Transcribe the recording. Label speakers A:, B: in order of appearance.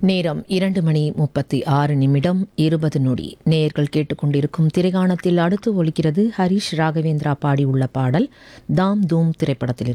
A: நேரம் 2:36:20 நேயர்கள் கேட்டுக்கொண்டிருக்கும் திரைகாணத்தில் அடுத்து ஒலிக்கிறது ஹரிஷ் ராகவேந்திரா பாடியுள்ள பாடல் தாம் தூம் திரைப்படத்தில்